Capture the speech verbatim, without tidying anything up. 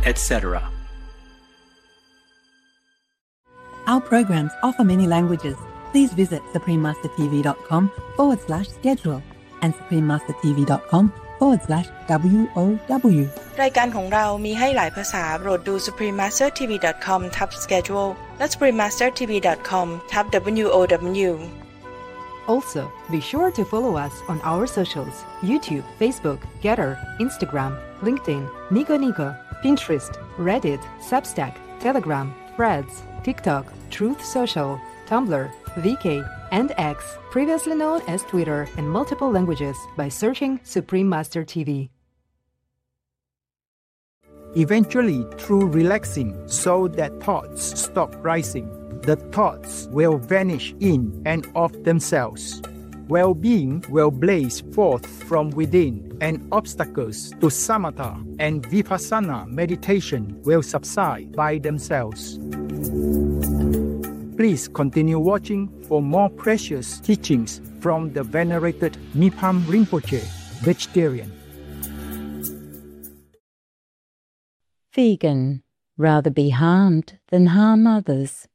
et cetera. Our programs offer many languages. Please visit suprememastertv.com forward slash schedule and suprememastertv.com forward slash WOW. รายการของเรามีให้หลายภาษาโปรดดู สุพรีมมาสเตอร์ทีวี ดอท คอม ทับ schedule และ สุพรีมมาสเตอร์ทีวี ดอท คอม ทับ ดับเบิลยู โอ ดับเบิลยู. Also, be sure to follow us on our socials: YouTube, Facebook, Getter, Instagram, LinkedIn, Nico Nico, Pinterest, Reddit, Substack, Telegram, Threads, TikTok, Truth Social, Tumblr, V K, and X, previously known as Twitter, and multiple languages by searching Supreme Master T V. Eventually, through relaxing so that thoughts stop rising, the thoughts will vanish in and of themselves. Well-being will blaze forth from within, and obstacles to samatha and vipassana meditation will subside by themselves. Please continue watching for more precious teachings from the venerated Mipham Rinpoche, vegetarian. Vegan. Rather be harmed than harm others.